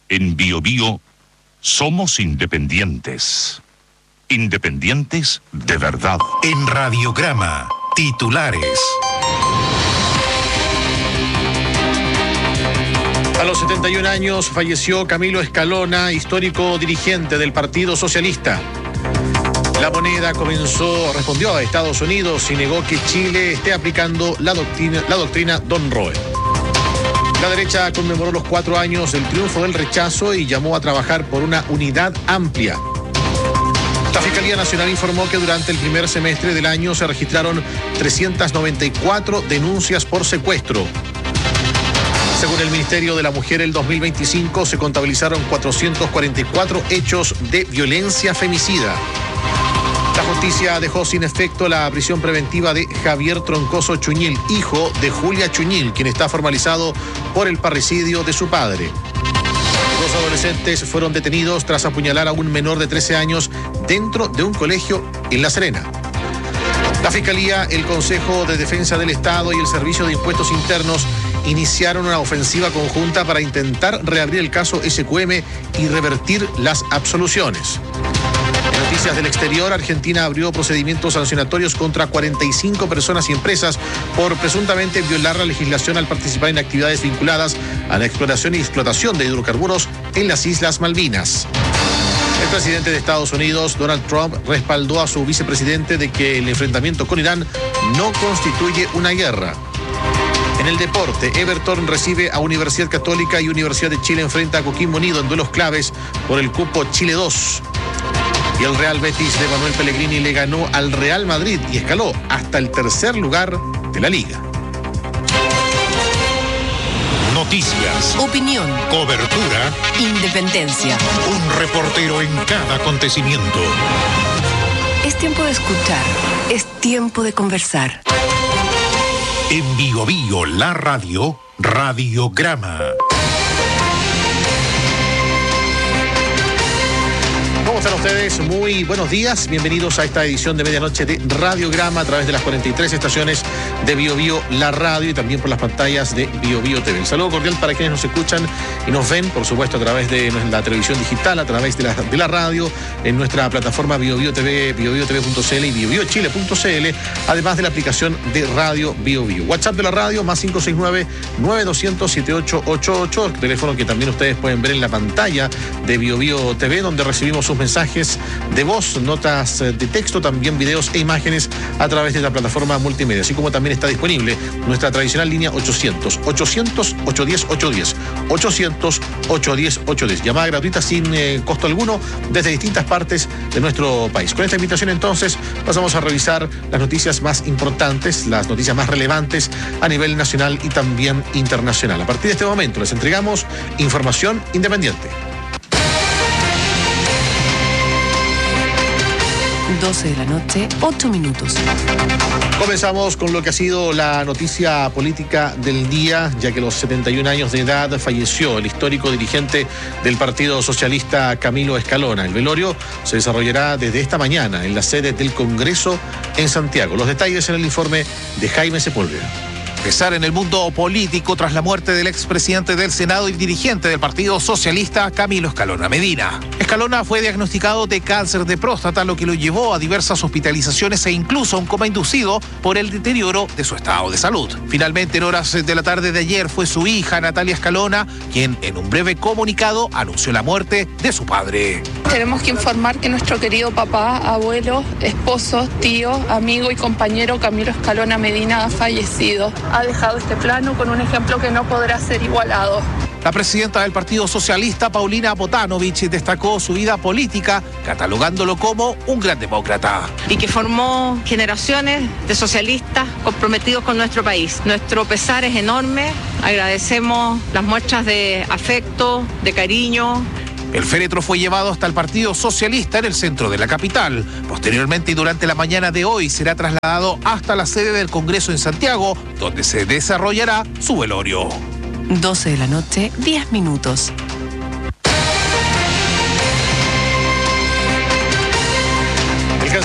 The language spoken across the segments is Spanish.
En BioBio somos independientes. Independientes de verdad. En Radiograma, titulares. A los 71 años falleció Camilo Escalona, histórico dirigente del Partido Socialista. La Moneda respondió a Estados Unidos y negó que Chile esté aplicando la doctrina Don Roe. La derecha conmemoró los 4 años del triunfo del rechazo y llamó a trabajar por una unidad amplia. La Fiscalía Nacional informó que durante el primer semestre del año se registraron 394 denuncias por secuestro. Según el Ministerio de la Mujer, el 2025 se contabilizaron 444 hechos de violencia femicida. La justicia dejó sin efecto la prisión preventiva de Javier Troncoso Chuñil, hijo de Julia Chuñil, quien está formalizado por el parricidio de su padre. 2 adolescentes fueron detenidos tras apuñalar a un menor de 13 años dentro de un colegio en La Serena. La Fiscalía, el Consejo de Defensa del Estado y el Servicio de Impuestos Internos iniciaron una ofensiva conjunta para intentar reabrir el caso SQM y revertir las absoluciones. En noticias del exterior, Argentina abrió procedimientos sancionatorios contra 45 personas y empresas por presuntamente violar la legislación al participar en actividades vinculadas a la exploración y explotación de hidrocarburos en las Islas Malvinas. El presidente de Estados Unidos, Donald Trump, respaldó a su vicepresidente de que el enfrentamiento con Irán no constituye una guerra. En el deporte, Everton recibe a Universidad Católica y Universidad de Chile enfrenta a Coquimbo Unido en duelos claves por el cupo Chile 2. Y el Real Betis de Manuel Pellegrini le ganó al Real Madrid y escaló hasta el tercer lugar de la liga. Noticias, opinión, cobertura, independencia. Un reportero en cada acontecimiento. Es tiempo de escuchar, es tiempo de conversar. En BioBio, la radio, Radiograma. ¿Cómo están ustedes? Muy buenos días. Bienvenidos a esta edición de medianoche de Radiograma a través de las 43 estaciones de BioBio, la radio, y también por las pantallas de BioBio TV. Un saludo cordial para quienes nos escuchan y nos ven, por supuesto, a través de la televisión digital, a través de la radio, en nuestra plataforma BioBio TV, BioBioTV.cl y BioBioChile.cl, además de la aplicación de Radio BioBio. WhatsApp de la radio, más 569-9200-7888, teléfono que también ustedes pueden ver en la pantalla de BioBio TV, donde recibimos sus mensajes de voz, notas de texto, también videos e imágenes a través de la plataforma multimedia, así como también está disponible nuestra tradicional línea 800-810-810, 800-810-810, llamada gratuita sin costo alguno desde distintas partes de nuestro país. Con esta invitación entonces pasamos a revisar las noticias más importantes, las noticias más relevantes a nivel nacional y también internacional. A partir de este momento les entregamos información independiente. 12 de la noche, 8 minutos. Comenzamos con lo que ha sido la noticia política del día, ya que a los 71 años de edad falleció el histórico dirigente del Partido Socialista, Camilo Escalona. El velorio se desarrollará desde esta mañana en la sede del Congreso en Santiago. Los detalles en el informe de Jaime Sepúlveda. Pesar en el mundo político tras la muerte del expresidente del Senado y dirigente del Partido Socialista, Camilo Escalona Medina. Escalona fue diagnosticado de cáncer de próstata, lo que lo llevó a diversas hospitalizaciones e incluso a un coma inducido por el deterioro de su estado de salud. Finalmente, en horas de la tarde de ayer, fue su hija, Natalia Escalona, quien en un breve comunicado anunció la muerte de su padre. Tenemos que informar que nuestro querido papá, abuelo, esposo, tío, amigo y compañero Camilo Escalona Medina ha fallecido. Ha dejado este plano con un ejemplo que no podrá ser igualado. La presidenta del Partido Socialista, Paulina Botanovich, destacó su vida política, catalogándolo como un gran demócrata. Y que formó generaciones de socialistas comprometidos con nuestro país. Nuestro pesar es enorme, agradecemos las muestras de afecto, de cariño. El féretro fue llevado hasta el Partido Socialista en el centro de la capital. Posteriormente y durante la mañana de hoy será trasladado hasta la sede del Congreso en Santiago, donde se desarrollará su velorio. 12 de la noche, 10 minutos. El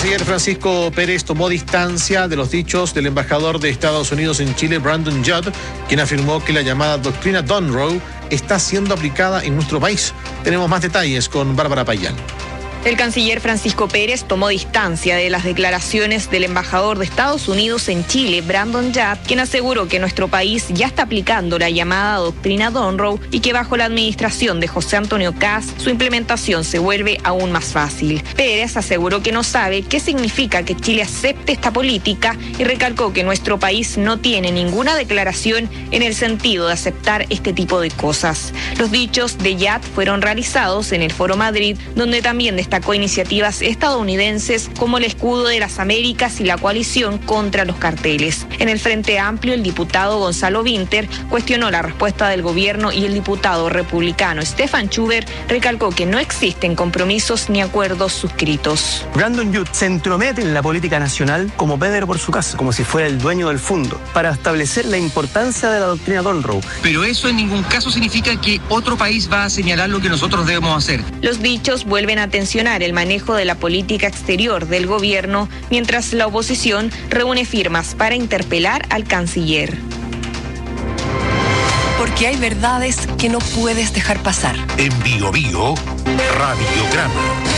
canciller Francisco Pérez tomó distancia de los dichos del embajador de Estados Unidos en Chile, Brandon Judd, quien afirmó que la llamada doctrina Donroe está siendo aplicada en nuestro país. Tenemos más detalles con Bárbara Payán. El canciller Francisco Pérez tomó distancia de las declaraciones del embajador de Estados Unidos en Chile, Brandon Judd, quien aseguró que nuestro país ya está aplicando la llamada doctrina Donroe y que bajo la administración de José Antonio Kast su implementación se vuelve aún más fácil. Pérez aseguró que no sabe qué significa que Chile acepte esta política y recalcó que nuestro país no tiene ninguna declaración en el sentido de aceptar este tipo de cosas. Los dichos de Judd fueron realizados en el Foro Madrid, donde también destacó iniciativas estadounidenses como el Escudo de las Américas y la coalición contra los carteles. En el Frente Amplio, el diputado Gonzalo Vinter cuestionó la respuesta del gobierno y el diputado republicano Stefan Schubert recalcó que no existen compromisos ni acuerdos suscritos. Brandon Judd se entromete en la política nacional como Pedro por su casa, como si fuera el dueño del fondo, para establecer la importancia de la doctrina Donroe. Pero eso en ningún caso significa que otro país va a señalar lo que nosotros debemos hacer. Los dichos vuelven a tensionar el manejo de la política exterior del gobierno, mientras la oposición reúne firmas para interpelar al canciller. Porque hay verdades que no puedes dejar pasar. En Bio Bio, Radiograma.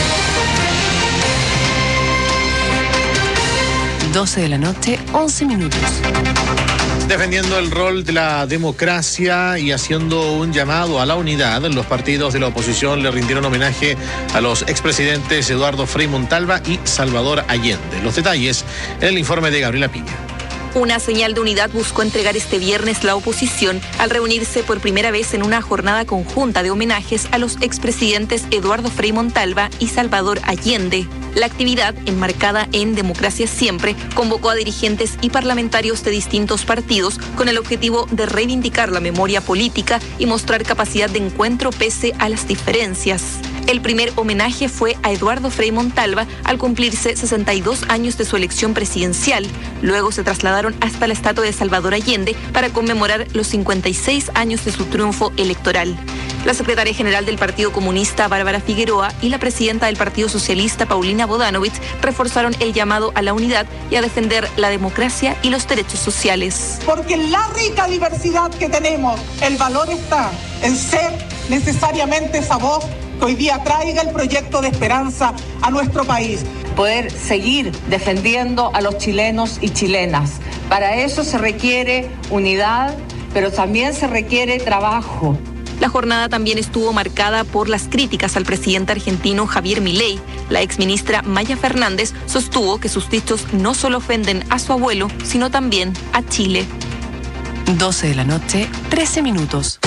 12 de la noche, 11 minutos. Defendiendo el rol de la democracia y haciendo un llamado a la unidad, los partidos de la oposición le rindieron homenaje a los expresidentes Eduardo Frei Montalva y Salvador Allende. Los detalles en el informe de Gabriela Piña. Una señal de unidad buscó entregar este viernes la oposición al reunirse por primera vez en una jornada conjunta de homenajes a los expresidentes Eduardo Frei Montalva y Salvador Allende. La actividad, enmarcada en Democracia Siempre, convocó a dirigentes y parlamentarios de distintos partidos con el objetivo de reivindicar la memoria política y mostrar capacidad de encuentro pese a las diferencias. El primer homenaje fue a Eduardo Frei Montalva al cumplirse 62 años de su elección presidencial. Luego se trasladaron hasta la estatua de Salvador Allende para conmemorar los 56 años de su triunfo electoral. La secretaria general del Partido Comunista, Bárbara Figueroa, y la presidenta del Partido Socialista, Paulina Bodanovich, reforzaron el llamado a la unidad y a defender la democracia y los derechos sociales. Porque en la rica diversidad que tenemos, el valor está en ser necesariamente esa voz que hoy día traiga el proyecto de esperanza a nuestro país. Poder seguir defendiendo a los chilenos y chilenas. Para eso se requiere unidad, pero también se requiere trabajo. La jornada también estuvo marcada por las críticas al presidente argentino Javier Milei. La exministra Maya Fernández sostuvo que sus dichos no solo ofenden a su abuelo, sino también a Chile. 12 de la noche, 13 minutos.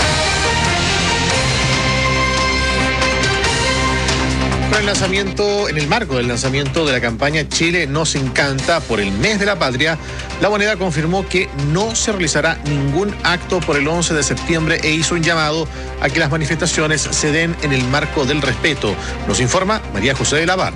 En el marco del lanzamiento de la campaña Chile nos encanta por el mes de la patria, la moneda confirmó que no se realizará ningún acto por el 11 de septiembre e hizo un llamado a que las manifestaciones se den en el marco del respeto. Nos informa María José de la Barra.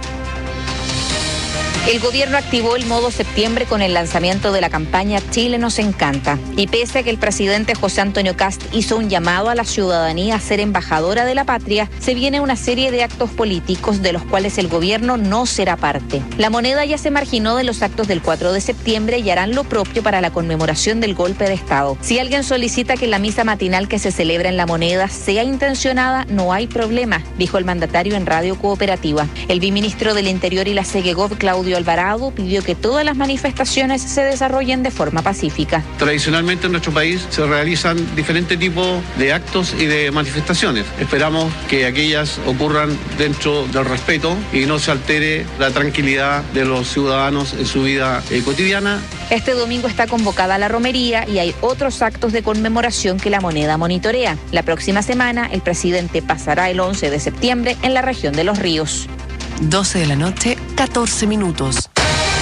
El gobierno activó el modo septiembre con el lanzamiento de la campaña Chile nos encanta. Y pese a que el presidente José Antonio Kast hizo un llamado a la ciudadanía a ser embajadora de la patria, se viene una serie de actos políticos de los cuales el gobierno no será parte. La moneda ya se marginó de los actos del 4 de septiembre y harán lo propio para la conmemoración del golpe de Estado. Si alguien solicita que la misa matinal que se celebra en la moneda sea intencionada, no hay problema, dijo el mandatario en Radio Cooperativa. El viceministro del Interior y la Segegov, Claudio Alvarado, pidió que todas las manifestaciones se desarrollen de forma pacífica. Tradicionalmente en nuestro país se realizan diferentes tipos de actos y de manifestaciones. Esperamos que aquellas ocurran dentro del respeto y no se altere la tranquilidad de los ciudadanos en su vida cotidiana. Este domingo está convocada la romería y hay otros actos de conmemoración que la moneda monitorea. La próxima semana el presidente pasará el 11 de septiembre en la región de Los Ríos. 12 de la noche, 14 minutos.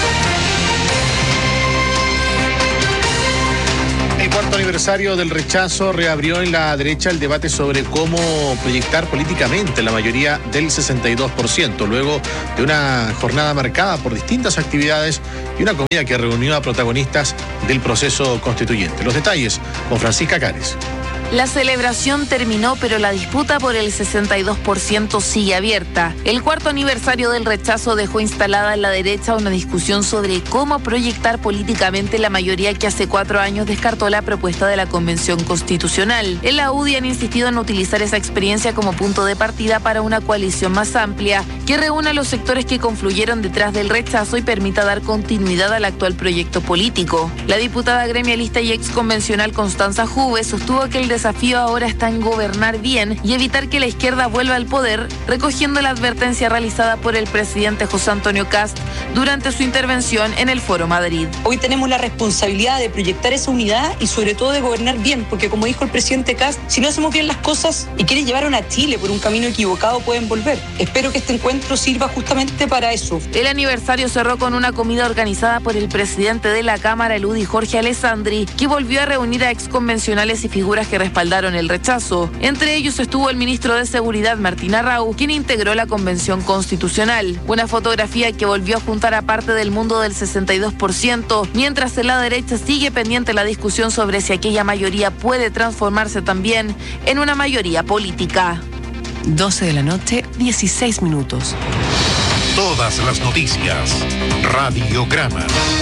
El cuarto aniversario del rechazo reabrió en la derecha el debate sobre cómo proyectar políticamente la mayoría del 62%, luego de una jornada marcada por distintas actividades y una comida que reunió a protagonistas del proceso constituyente. Los detalles con Francisca Cares. La celebración terminó, pero la disputa por el 62% sigue abierta. El cuarto aniversario del rechazo dejó instalada en la derecha una discusión sobre cómo proyectar políticamente la mayoría que hace 4 años descartó la propuesta de la Convención Constitucional. En la UDI han insistido en utilizar esa experiencia como punto de partida para una coalición más amplia que reúna a los sectores que confluyeron detrás del rechazo y permita dar continuidad al actual proyecto político. La diputada gremialista y exconvencional Constanza Juve sostuvo que el desafío ahora está en gobernar bien y evitar que la izquierda vuelva al poder, recogiendo la advertencia realizada por el presidente José Antonio Kast durante su intervención en el Foro Madrid. Hoy tenemos la responsabilidad de proyectar esa unidad y sobre todo de gobernar bien, porque como dijo el presidente Kast, si no hacemos bien las cosas y quienes llevaron a Chile por un camino equivocado pueden volver. Espero que este encuentro sirva justamente para eso. El aniversario cerró con una comida organizada por el presidente de la Cámara, el UDI Jorge Alessandri, que volvió a reunir a exconvencionales y figuras que respaldaron el rechazo. Entre ellos estuvo el ministro de Seguridad Martín Arrau, quien integró la Convención Constitucional. Una fotografía que volvió a juntar a parte del mundo del 62%, mientras en la derecha sigue pendiente la discusión sobre si aquella mayoría puede transformarse también en una mayoría política. 12 de la noche, 16 minutos. Todas las noticias. Radiograma.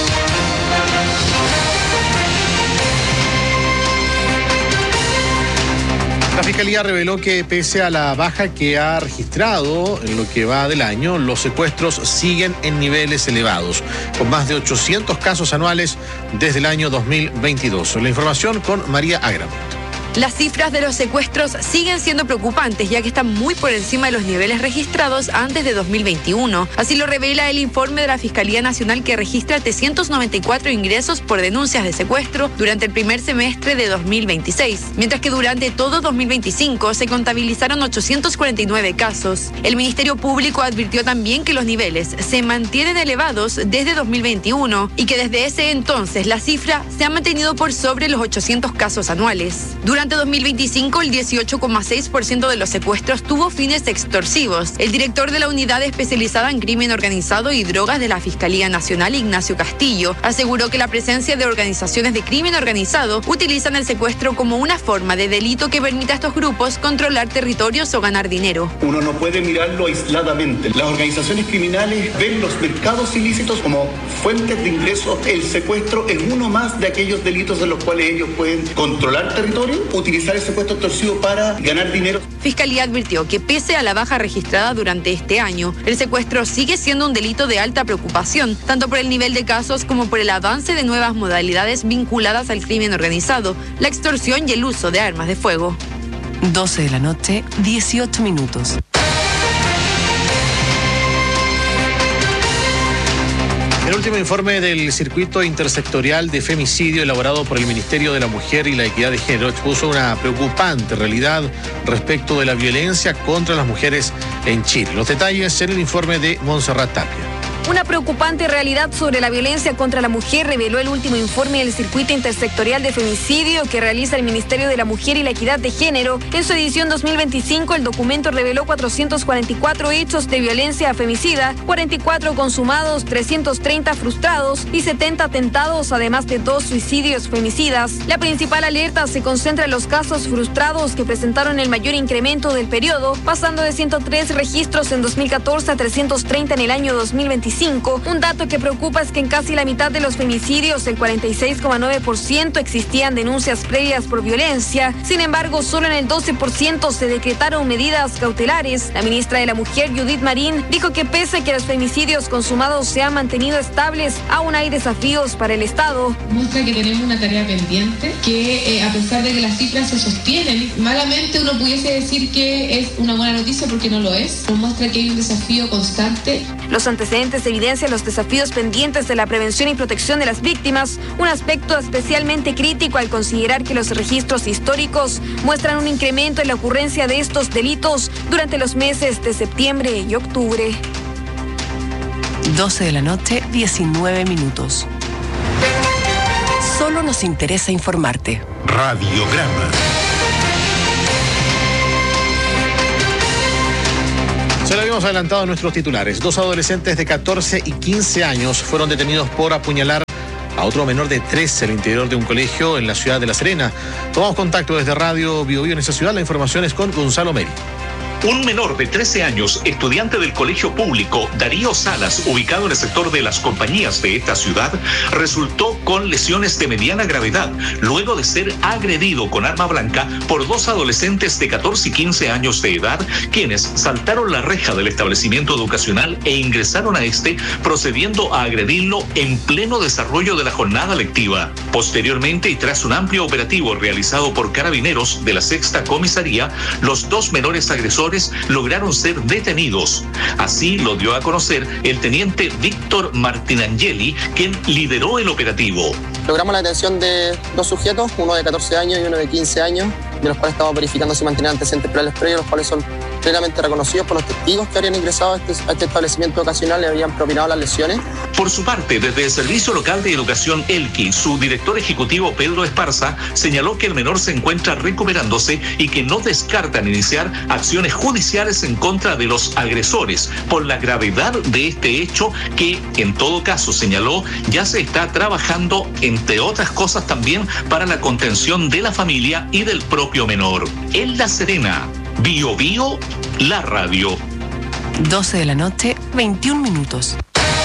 La Fiscalía reveló que pese a la baja que ha registrado en lo que va del año, los secuestros siguen en niveles elevados, con más de 800 casos anuales desde el año 2022. La información con María Agra. Las cifras de los secuestros siguen siendo preocupantes, ya que están muy por encima de los niveles registrados antes de 2021. Así lo revela el informe de la Fiscalía Nacional, que registra 394 ingresos por denuncias de secuestro durante el primer semestre de 2026, mientras que durante todo 2025 se contabilizaron 849 casos. El Ministerio Público advirtió también que los niveles se mantienen elevados desde 2021 y que desde ese entonces la cifra se ha mantenido por sobre los 800 casos anuales. Durante 2025, el 18,6% de los secuestros tuvo fines extorsivos. El director de la Unidad Especializada en Crimen Organizado y Drogas de la Fiscalía Nacional, Ignacio Castillo, aseguró que la presencia de organizaciones de crimen organizado utilizan el secuestro como una forma de delito que permite a estos grupos controlar territorios o ganar dinero. Uno no puede mirarlo aisladamente. Las organizaciones criminales ven los mercados ilícitos como fuentes de ingresos. El secuestro es uno más de aquellos delitos en los cuales ellos pueden controlar territorio, utilizar el secuestro extorsivo para ganar dinero. Fiscalía advirtió que pese a la baja registrada durante este año, el secuestro sigue siendo un delito de alta preocupación, tanto por el nivel de casos como por el avance de nuevas modalidades vinculadas al crimen organizado, la extorsión y el uso de armas de fuego. 12 de la noche, 18 minutos. El último informe del Circuito Intersectorial de Femicidio elaborado por el Ministerio de la Mujer y la Equidad de Género expuso una preocupante realidad respecto de la violencia contra las mujeres en Chile. Los detalles en el informe de Montserrat Tapia. Una preocupante realidad sobre la violencia contra la mujer reveló el último informe del Circuito Intersectorial de Femicidio que realiza el Ministerio de la Mujer y la Equidad de Género. En su edición 2025, el documento reveló 444 hechos de violencia femicida, 44 consumados, 330 frustrados y 70 atentados, además de 2 suicidios femicidas. La principal alerta se concentra en los casos frustrados, que presentaron el mayor incremento del periodo, pasando de 103 registros en 2014 a 330 en el año 2025. Un dato que preocupa es que en casi la mitad de los femicidios, el 46,9%, existían denuncias previas por violencia. Sin embargo, solo en el 12% se decretaron medidas cautelares. La ministra de la Mujer, Judith Marín, dijo que pese a que los femicidios consumados se han mantenido estables, aún hay desafíos para el Estado. Muestra que tenemos una tarea pendiente, que a pesar de que las cifras se sostienen, malamente uno pudiese decir que es una buena noticia porque no lo es. Nos muestra que hay un desafío constante. Los antecedentes evidencian los desafíos pendientes de la prevención y protección de las víctimas, un aspecto especialmente crítico al considerar que los registros históricos muestran un incremento en la ocurrencia de estos delitos durante los meses de septiembre y octubre. 12 de la noche, 19 minutos. Solo nos interesa informarte. Radiograma. Se lo habíamos adelantado a nuestros titulares. 2 adolescentes de 14 y 15 años fueron detenidos por apuñalar a otro menor de 13 al interior de un colegio en la ciudad de La Serena. Tomamos contacto desde Radio Bio Bio en esa ciudad. La información es con Gonzalo Meri. Un menor de 13 años, estudiante del colegio público Darío Salas, ubicado en el sector de Las Compañías de esta ciudad, resultó con lesiones de mediana gravedad, luego de ser agredido con arma blanca por dos adolescentes de 14 y 15 años de edad, quienes saltaron la reja del establecimiento educacional e ingresaron a este, procediendo a agredirlo en pleno desarrollo de la jornada lectiva. Posteriormente, y tras un amplio operativo realizado por carabineros de la 6ª Comisaría, los dos menores agresores lograron ser detenidos. Así lo dio a conocer el teniente Víctor Martinangeli, quien lideró el operativo. Logramos la detención de dos sujetos, uno de 14 años y uno de 15 años, de los cuales estamos verificando si mantienen antecedentes penales previos, los cuales son plenamente reconocidos por los testigos que habrían ingresado a este establecimiento ocasional y habrían propinado las lesiones. Por su parte, desde el Servicio Local de Educación ELQUI, su director ejecutivo Pedro Esparza señaló que el menor se encuentra recuperándose y que no descartan iniciar acciones judiciales en contra de los agresores por la gravedad de este hecho que, en todo caso, señaló, ya se está trabajando, entre otras cosas también, para la contención de la familia y del propio menor. En La Serena, Bio Bio, la radio. 12 de la noche, 21 minutos.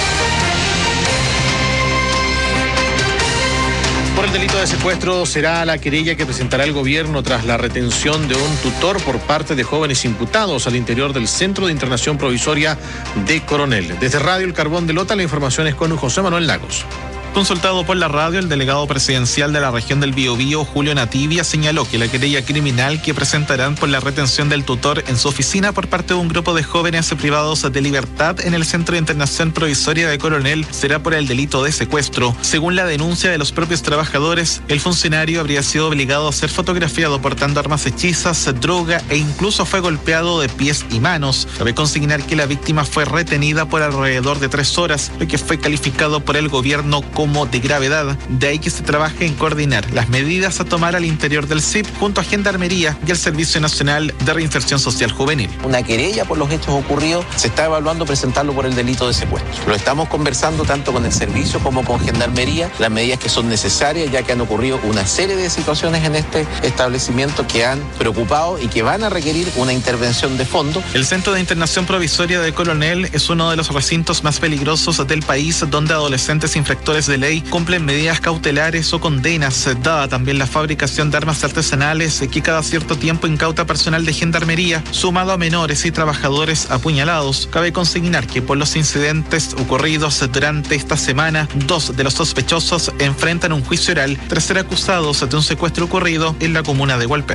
Por el delito de secuestro será la querella que presentará el gobierno tras la retención de un tutor por parte de jóvenes imputados al interior del Centro de Internación Provisoria de Coronel. Desde Radio El Carbón de Lota, la información es con José Manuel Lagos. Consultado por la radio, el delegado presidencial de la región del Biobío, Julio Nativia, señaló que la querella criminal que presentarán por la retención del tutor en su oficina por parte de un grupo de jóvenes privados de libertad en el Centro de Internación Provisoria de Coronel será por el delito de secuestro. Según la denuncia de los propios trabajadores, el funcionario habría sido obligado a ser fotografiado portando armas hechizas, droga e incluso fue golpeado de pies y manos. Cabe consignar que la víctima fue retenida por alrededor de 3 horas, lo que fue calificado por el gobierno como de gravedad. De ahí que se trabaje en coordinar las medidas a tomar al interior del CIP junto a Gendarmería y el Servicio Nacional de Reinserción Social Juvenil. Una querella por los hechos ocurridos, se está evaluando presentarlo por el delito de secuestro. Lo estamos conversando tanto con el servicio como con Gendarmería, las medidas que son necesarias, ya que han ocurrido una serie de situaciones en este establecimiento que han preocupado y que van a requerir una intervención de fondo. El Centro de Internación Provisoria de Coronel es uno de los recintos más peligrosos del país, donde adolescentes infractores de ley cumplen medidas cautelares o condenas, dada también la fabricación de armas artesanales que cada cierto tiempo incauta personal de Gendarmería, sumado a menores y trabajadores apuñalados. Cabe consignar que por los incidentes ocurridos durante esta semana, 2 de los sospechosos enfrentan un juicio oral tras ser acusados de un secuestro ocurrido en la comuna de Hualpén.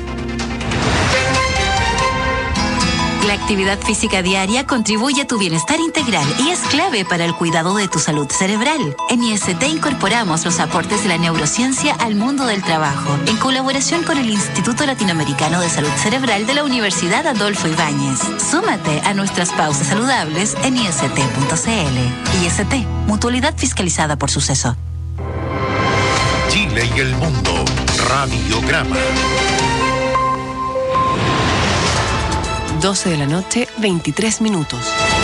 La actividad física diaria contribuye a tu bienestar integral y es clave para el cuidado de tu salud cerebral. En IST incorporamos los aportes de la neurociencia al mundo del trabajo, en colaboración con el Instituto Latinoamericano de Salud Cerebral de la Universidad Adolfo Ibáñez. Súmate a nuestras pausas saludables en ist.cl. IST, mutualidad fiscalizada por Suceso. Chile y el mundo, Radiograma. 12 de la noche, 23 minutos.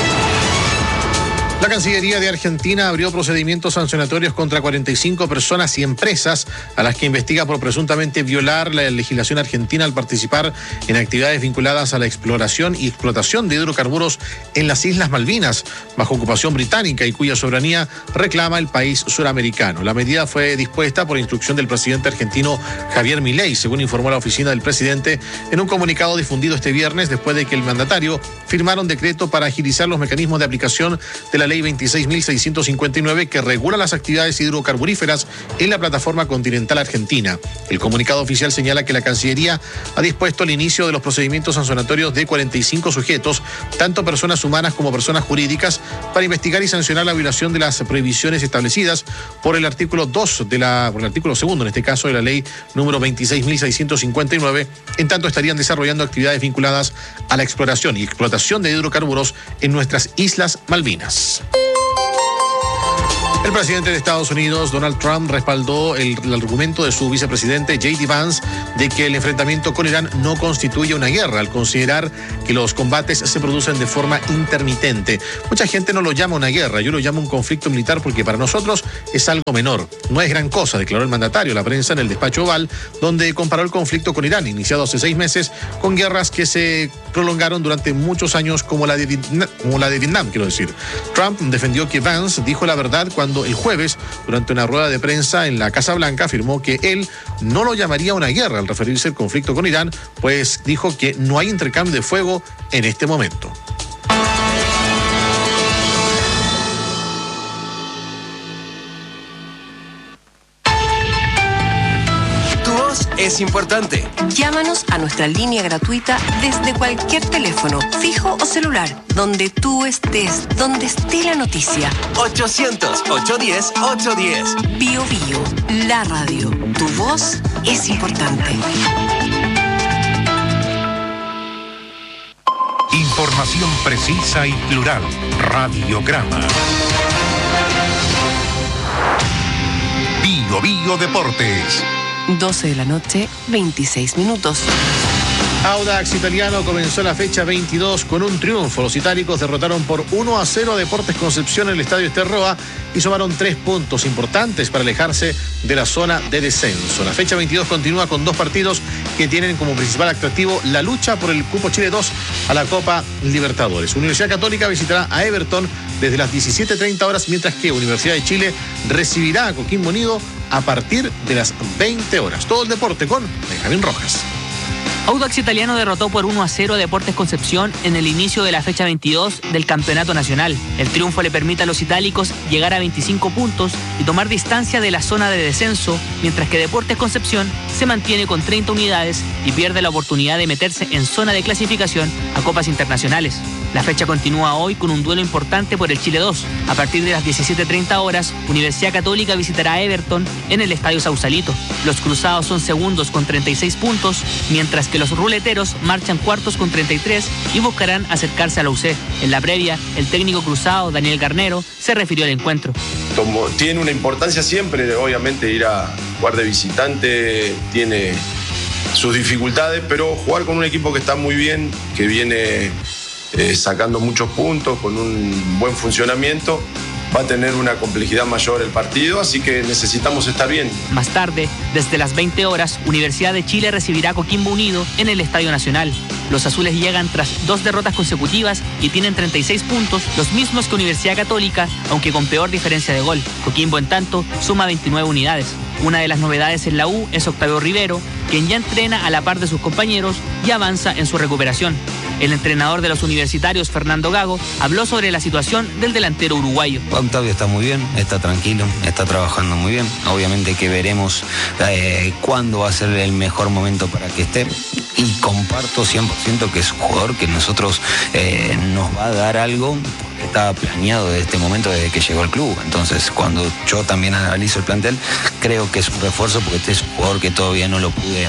La Cancillería de Argentina abrió procedimientos sancionatorios contra 45 personas y empresas a las que investiga por presuntamente violar la legislación argentina al participar en actividades vinculadas a la exploración y explotación de hidrocarburos en las Islas Malvinas, bajo ocupación británica y cuya soberanía reclama el país suramericano. La medida fue dispuesta por instrucción del presidente argentino Javier Milei, según informó la oficina del presidente en un comunicado difundido este viernes, después de que el mandatario firmara un decreto para agilizar los mecanismos de aplicación de la Ley 26.659 que regula las actividades hidrocarburíferas en la plataforma continental argentina. El comunicado oficial señala que la Cancillería ha dispuesto el inicio de los procedimientos sancionatorios de 45 sujetos, tanto personas humanas como personas jurídicas, para investigar y sancionar la violación de las prohibiciones establecidas por el artículo 2 por el artículo 2, en este caso, de la Ley número 26.659. En tanto, estarían desarrollando actividades vinculadas a la exploración y explotación de hidrocarburos en nuestras Islas Malvinas. El presidente de Estados Unidos, Donald Trump, respaldó el argumento de su vicepresidente, J.D. Vance, de que el enfrentamiento con Irán no constituye una guerra, al considerar que los combates se producen de forma intermitente. Mucha gente no lo llama una guerra, yo lo llamo un conflicto militar porque para nosotros es algo menor. No es gran cosa, declaró el mandatario a la prensa en el despacho Oval, donde comparó el conflicto con Irán, iniciado hace 6 meses, con guerras que se prolongaron durante muchos años, como la de Vietnam, quiero decir. Trump defendió que Vance dijo la verdad cuando el jueves, durante una rueda de prensa en la Casa Blanca, afirmó que él no lo llamaría una guerra al referirse al conflicto con Irán, pues dijo que no hay intercambio de fuego en este momento. Es importante. Llámanos a nuestra línea gratuita desde cualquier teléfono, fijo o celular, donde tú estés, donde esté la noticia. 800-810-810. Bio Bio, la radio. Tu voz es importante. Información precisa y plural. Radiograma. Bio Bio Deportes. 12 de la noche, 26 minutos. Audax Italiano comenzó la fecha 22 con un triunfo. Los itálicos derrotaron por 1-0 a Deportes Concepción en el Estadio Esterroa y sumaron 3 puntos importantes para alejarse de la zona de descenso. La fecha 22 continúa con 2 partidos que tienen como principal atractivo la lucha por el cupo Chile 2 a la Copa Libertadores. Universidad Católica visitará a Everton desde las 17:30 horas, mientras que Universidad de Chile recibirá a Coquimbo Unido a partir de las 20 horas. Todo el deporte con Benjamín Rojas. Audax Italiano derrotó por 1-0 a Deportes Concepción en el inicio de la fecha 22 del Campeonato Nacional. El triunfo le permite a los itálicos llegar a 25 puntos y tomar distancia de la zona de descenso, mientras que Deportes Concepción se mantiene con 30 unidades y pierde la oportunidad de meterse en zona de clasificación a copas internacionales. La fecha continúa hoy con un duelo importante por el Chile 2. A partir de las 17:30 horas, Universidad Católica visitará a Everton en el Estadio Sausalito. Los cruzados son segundos con 36 puntos, mientras que los ruleteros marchan cuartos con 33 y buscarán acercarse a la UC. En la previa, el técnico cruzado, Daniel Garnero, se refirió al encuentro. Como tiene una importancia siempre, obviamente ir a jugar de visitante tiene sus dificultades, pero jugar con un equipo que está muy bien, que viene sacando muchos puntos, con un buen funcionamiento, va a tener una complejidad mayor el partido, así que necesitamos estar bien. Más tarde, desde las 20 horas, Universidad de Chile recibirá a Coquimbo Unido en el Estadio Nacional. Los azules llegan tras 2 derrotas consecutivas y tienen 36 puntos, los mismos que Universidad Católica, aunque con peor diferencia de gol. Coquimbo, en tanto, suma 29 unidades. Una de las novedades en la U es Octavio Rivero, quien ya entrena a la par de sus compañeros y avanza en su recuperación. El entrenador de los universitarios, Fernando Gago, habló sobre la situación del delantero uruguayo. Octavio está muy bien, está tranquilo, está trabajando muy bien. Obviamente que veremos cuándo va a ser el mejor momento para que esté. Y comparto 100% que es un jugador que nosotros nos va a dar algo, porque estaba planeado desde este momento, desde que llegó al club. Entonces, cuando yo también analizo el plantel, creo que es un refuerzo, porque este es un jugador que todavía no lo pude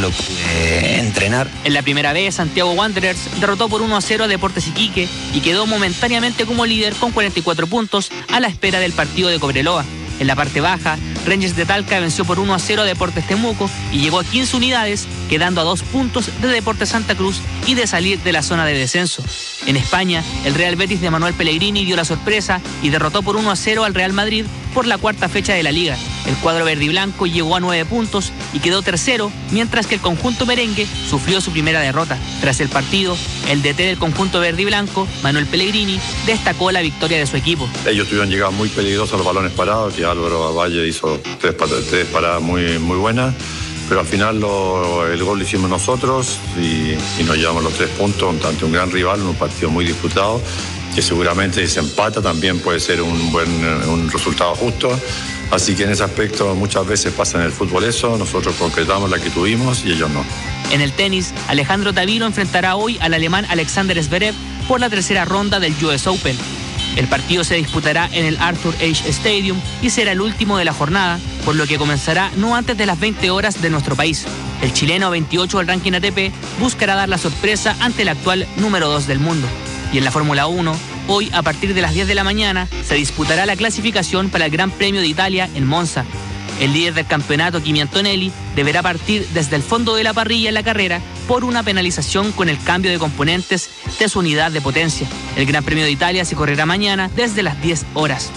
entrenar. En la primera vez, Santiago Wanderers derrotó por 1-0 a Deportes Iquique y quedó momentáneamente como líder con 44 puntos a la espera del partido de Cobreloa. En la parte baja, Rangers de Talca venció por 1-0 a Deportes Temuco y llegó a 15 unidades, quedando a 2 puntos de Deportes Santa Cruz y de salir de la zona de descenso. En España, el Real Betis de Manuel Pellegrini dio la sorpresa y derrotó por 1-0 al Real Madrid por la 4ª fecha de la Liga. El cuadro verde y blanco llegó a 9 puntos y quedó tercero, mientras que el conjunto merengue sufrió su primera derrota. Tras el partido, el DT del conjunto verde y blanco, Manuel Pellegrini, destacó la victoria de su equipo. Ellos tuvieron llegadas muy peligrosas a los balones parados, que Álvaro Valle hizo tres paradas muy buenas, pero al final el gol lo hicimos nosotros y nos llevamos los 3 puntos ante un gran rival en un partido muy disputado, que seguramente si se empata también puede ser un resultado justo. Así que en ese aspecto muchas veces pasa en el fútbol eso, nosotros concretamos la que tuvimos y ellos no. En el tenis, Alejandro Taviro enfrentará hoy al alemán Alexander Zverev por la 3ª ronda del US Open. El partido se disputará en el Arthur Ashe Stadium y será el último de la jornada, por lo que comenzará no antes de las 20 horas de nuestro país. El chileno 28 del ranking ATP buscará dar la sorpresa ante el actual número 2 del mundo. Y en la Fórmula 1, Hoy, a partir de las 10 de la mañana, se disputará la clasificación para el Gran Premio de Italia en Monza. El líder del campeonato, Kimi Antonelli, deberá partir desde el fondo de la parrilla en la carrera por una penalización con el cambio de componentes de su unidad de potencia. El Gran Premio de Italia se correrá mañana desde las 10 horas.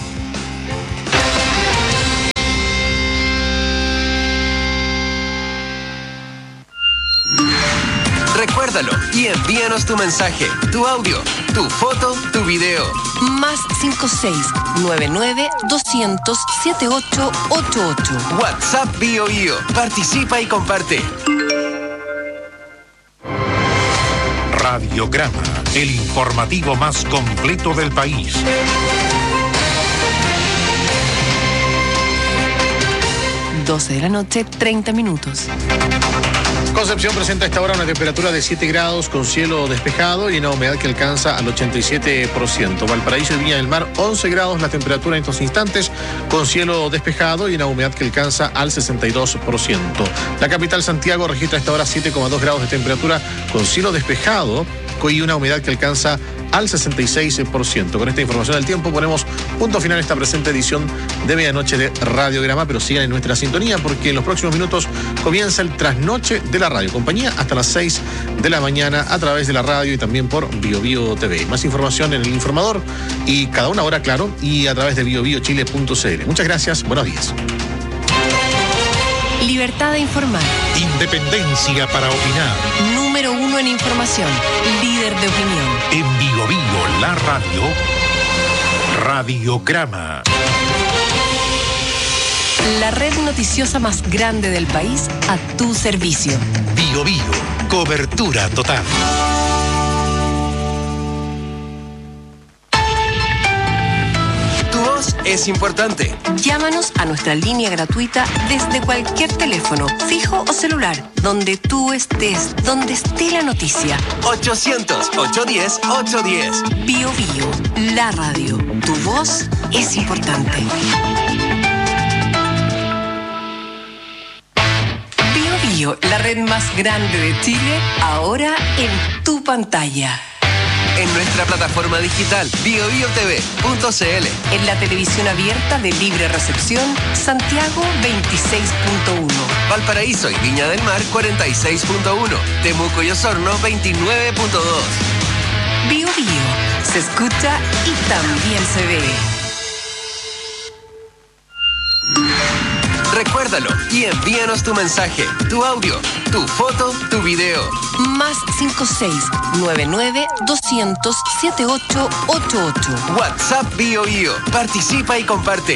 Recuérdalo y envíanos tu mensaje, tu audio, tu foto, tu video. Más 56-99-200-7888. WhatsApp Bio Bio. Participa y comparte. Radiograma, el informativo más completo del país. 12 de la noche, 30 minutos. Concepción presenta a esta hora una temperatura de 7 grados con cielo despejado y una humedad que alcanza al 87%. Valparaíso y Viña del Mar, 11 grados la temperatura en estos instantes con cielo despejado y una humedad que alcanza al 62%. La capital Santiago registra a esta hora 7,2 grados de temperatura con cielo despejado y una humedad que alcanza al 66%. Con esta información del tiempo ponemos punto final a esta presente edición de Medianoche de Radiograma, pero sigan en nuestra sintonía porque en los próximos minutos comienza el trasnoche de la radio. Compañía hasta las 6 de la mañana a través de la radio y también por Bio Bio TV. Más información en El Informador y cada una hora, claro, y a través de biobiochile.cl. Muchas gracias, buenos días. Libertad de informar. Independencia para opinar. Número 1 en información. Líder de opinión. En Bio Bio, la radio. Radiograma. La red noticiosa más grande del país a tu servicio. Bio Bio, cobertura total. Es importante. Llámanos a nuestra línea gratuita desde cualquier teléfono, fijo o celular, donde tú estés, donde esté la noticia. 800-810-810. Bio Bio, la radio. Tu voz es importante. Bio Bio, la red más grande de Chile, ahora en tu pantalla. En nuestra plataforma digital biobiotv.cl. En la televisión abierta de libre recepción, Santiago 26.1. Valparaíso y Viña del Mar 46.1. Temuco y Osorno 29.2. Bio Bio, se escucha y también se ve. Recuérdalo y envíanos tu mensaje, tu audio, tu foto, tu video. Más 56-99-200-7888. WhatsApp Bio Bio. Participa y comparte.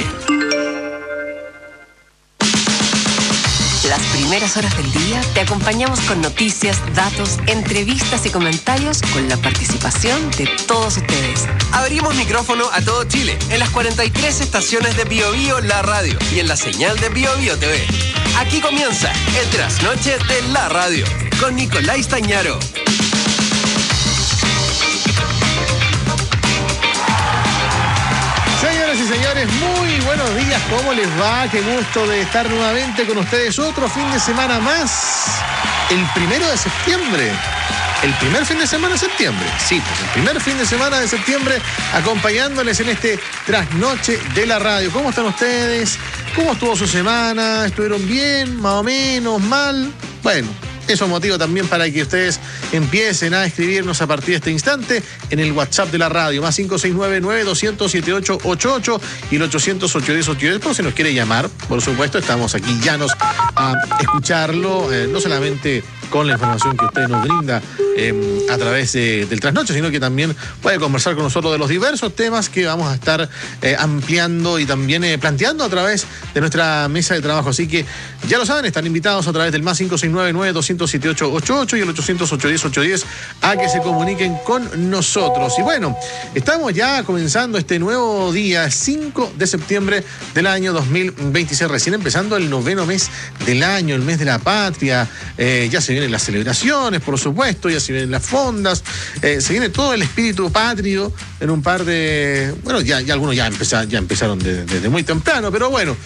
Las primeras horas del día te acompañamos con noticias, datos, entrevistas y comentarios con la participación de todos ustedes. Abrimos micrófono a todo Chile en las 43 estaciones de Bio Bio, la radio y en la señal de Bio Bio TV. Aquí comienza el trasnoche de la radio con Nicolás Tañaro. Señoras y señores, muy buenos días, ¿cómo les va? Qué gusto de estar nuevamente con ustedes. Otro fin de semana más, el 1 de septiembre. El primer fin de semana de septiembre, sí, pues el primer fin de semana de septiembre, acompañándoles en este trasnoche de la radio. ¿Cómo están ustedes? ¿Cómo estuvo su semana? ¿Estuvieron bien? ¿Más o menos? ¿Mal? Bueno, eso es motivo también para que ustedes empiecen a escribirnos a partir de este instante en el WhatsApp de la radio, más 569-9200-7888 y el 800-810-810. Por si nos quiere llamar, por supuesto, estamos aquí llanos a escucharlo, no solamente con la información que usted nos brinda a través del trasnoche, sino que también puede conversar con nosotros de los diversos temas que vamos a estar ampliando y también planteando a través de nuestra mesa de trabajo. Así que ya lo saben, están invitados a través del más 569-9200-7888 y el 800-810-810 a que se comuniquen con nosotros. Y bueno, estamos ya comenzando este nuevo día, 5 de septiembre del año 2026, recién empezando el 9º mes del año, el mes de la patria. Ya se vienen las celebraciones, por supuesto, ya se se vienen las fondas, se viene todo el espíritu patrio en un par de... Bueno, ya algunos ya empezaron desde muy temprano, pero bueno,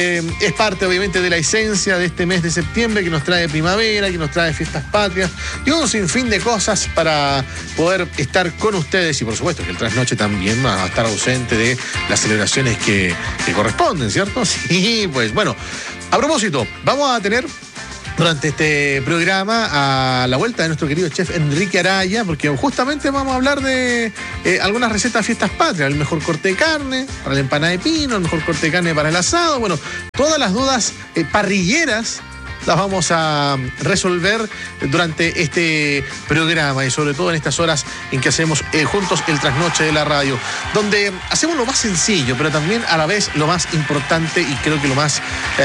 es parte obviamente de la esencia de este mes de septiembre que nos trae primavera, que nos trae fiestas patrias y un sinfín de cosas para poder estar con ustedes, y por supuesto que el trasnoche también va a estar ausente de las celebraciones que corresponden, ¿cierto? Sí, pues bueno, a propósito, vamos a tener durante este programa a la vuelta de nuestro querido chef Enrique Araya, porque justamente vamos a hablar de algunas recetas de fiestas patrias, el mejor corte de carne para la empanada de pino, el mejor corte de carne para el asado, bueno, todas las dudas parrilleras las vamos a resolver durante este programa y sobre todo en estas horas en que hacemos juntos el trasnoche de la radio, donde hacemos lo más sencillo, pero también a la vez lo más importante y creo que lo más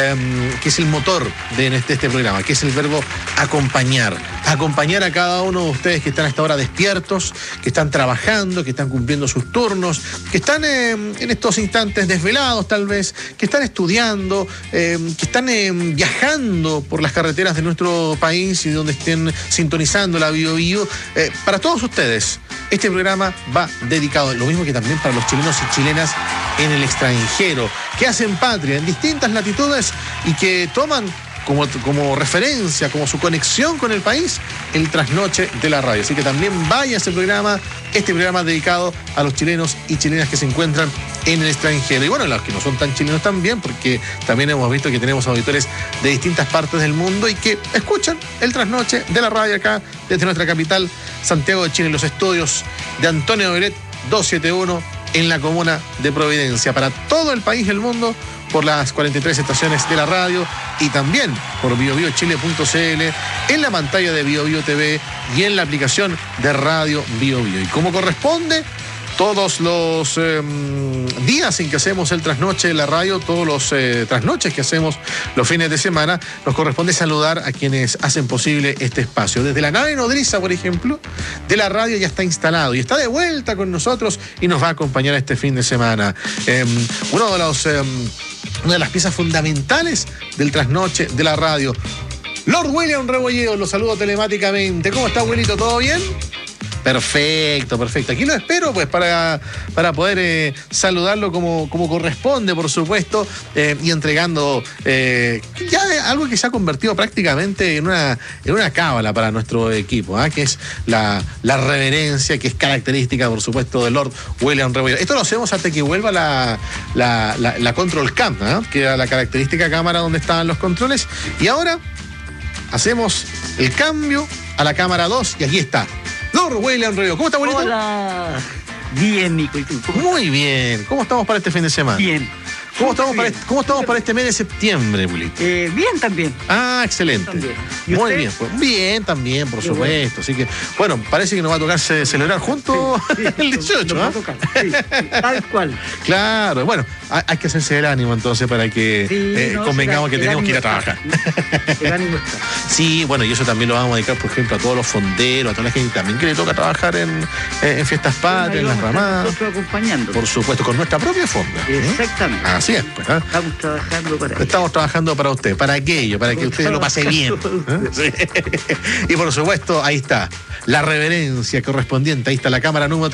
que es el motor de este programa, que es el verbo acompañar. Acompañar a cada uno de ustedes que están a esta hora despiertos, que están trabajando, que están cumpliendo sus turnos, que están en estos instantes desvelados tal vez, que están estudiando, que están viajando por las carreteras de nuestro país y donde estén sintonizando la Bio Bio. Para todos ustedes, este programa va dedicado, lo mismo que también para los chilenos y chilenas en el extranjero, que hacen patria en distintas latitudes y que toman como referencia, como su conexión con el país, el trasnoche de la radio. Así que también vaya este programa dedicado a los chilenos y chilenas que se encuentran en el extranjero. Y bueno, los que no son tan chilenos también, porque también hemos visto que tenemos auditores de distintas partes del mundo y que escuchan el trasnoche de la radio acá, desde nuestra capital, Santiago de Chile, en los estudios de Antonio Beret 271, en la comuna de Providencia. Para todo el país y el mundo, por las 43 estaciones de la radio y también por biobiochile.cl, en la pantalla de Bio Bio TV y en la aplicación de Radio Bio Bio. Y como corresponde, todos los días en que hacemos el trasnoche de la radio, todos los trasnoches que hacemos los fines de semana, nos corresponde saludar a quienes hacen posible este espacio. Desde la nave nodriza, por ejemplo, de la radio ya está instalado y está de vuelta con nosotros y nos va a acompañar este fin de semana. Una de las piezas fundamentales del trasnoche de la radio, Lord William Rebolledo, lo saludo telemáticamente. ¿Cómo está, abuelito? ¿Todo bien? Perfecto. Aquí lo espero pues para poder saludarlo como corresponde, por supuesto, y entregando ya algo que se ha convertido prácticamente en una cábala para nuestro equipo, que es la reverencia que es característica, por supuesto, de Lord William Rebolledo. Esto lo hacemos hasta que vuelva la Control Cam, que era la característica cámara donde estaban los controles, y ahora hacemos el cambio a la cámara 2 y aquí está Lord William Rebolledo. ¿Cómo está, abuelito? Hola. Bien, Nico. ¿Y tú? Muy bien. ¿Cómo estamos para este fin de semana? Bien. ¿Cómo estamos para este mes de septiembre, abuelito? Bien también. Ah, excelente. Muy bien. Pues, bien también, por supuesto. Así que, bueno, parece que nos va a tocar celebrar juntos el 18, nos va a tocar. Sí, tal cual. Claro, bueno, hay que hacerse el ánimo entonces para que convengamos que tenemos que ir a trabajar. El ánimo está. Sí, bueno, y eso también lo vamos a dedicar, por ejemplo, a todos los fonderos, a toda la gente también que le toca trabajar en fiestas patrias, en las ramadas. Nosotros acompañando. Por supuesto, con nuestra propia fonda. Exactamente. Así es, pues. Estamos trabajando para Estamos trabajando para usted, para aquello, para que usted lo pase bien. Sí. Y por supuesto, ahí está la reverencia correspondiente. Ahí está la cámara número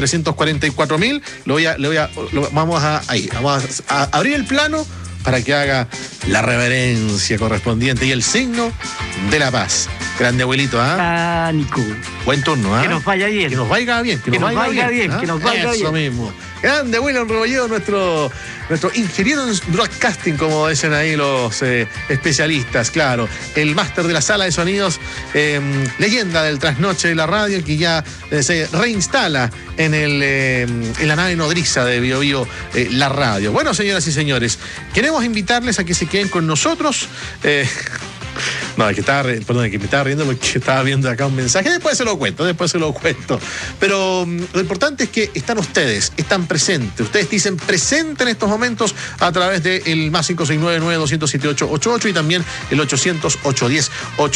344.000. Vamos a abrir el plano para que haga la reverencia correspondiente y el signo de la paz. Grande, abuelito, Nico. Buen turno, Que nos vaya bien. Que nos vaya bien. Que nos vaya bien. Eso mismo. Grande, William Rebolledo, nuestro ingeniero en broadcasting, como dicen ahí los especialistas, claro. El máster de la sala de sonidos, leyenda del trasnoche de la radio, que ya se reinstala en la nave nodriza de Bio Bio, la radio. Bueno, señoras y señores, queremos invitarles a que se queden con nosotros. No, que me estaba riendo porque estaba viendo acá un mensaje. Después se lo cuento. Pero lo importante es que están ustedes, están presentes. Ustedes dicen presente en estos momentos a través del más 569-9207-888 y también el 800-810-810.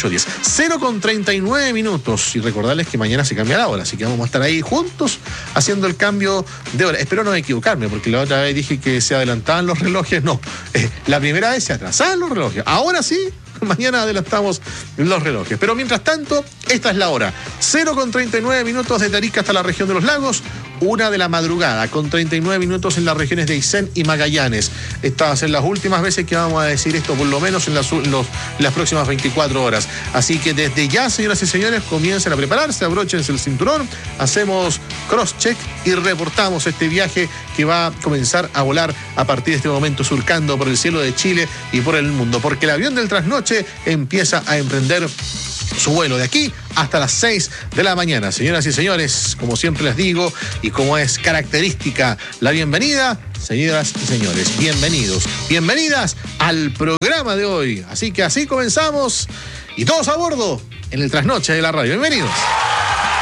0:39 minutos. Y recordarles que mañana se cambia la hora, así que vamos a estar ahí juntos haciendo el cambio de hora. Espero no equivocarme, porque la otra vez dije que se adelantaban los relojes. No, la primera vez se atrasaban los relojes. Ahora sí Mañana adelantamos los relojes. Pero mientras tanto, esta es la hora. 0:39 de Tarica hasta la región de los lagos. 1 de la madrugada, con 39 minutos en las regiones de Aysén y Magallanes. Estas van a ser las últimas veces que vamos a decir esto, por lo menos en las próximas 24 horas. Así que desde ya, señoras y señores, comiencen a prepararse, abróchense el cinturón, hacemos cross-check y reportamos este viaje que va a comenzar a volar a partir de este momento, surcando por el cielo de Chile y por el mundo, porque el avión del trasnoche empieza a emprender su vuelo de aquí hasta las 6 de la mañana. Señoras y señores, como siempre les digo, y como es característica la bienvenida, señoras y señores, bienvenidos, bienvenidas al programa de hoy. Así que así comenzamos, y todos a bordo en el trasnoche de la radio. Bienvenidos.